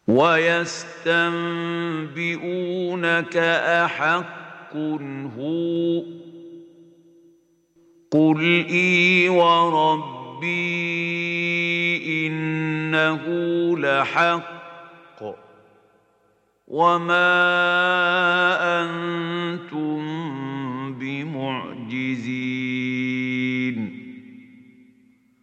ويستنبئونك أحق هو قل إي وربي إنه لحق وما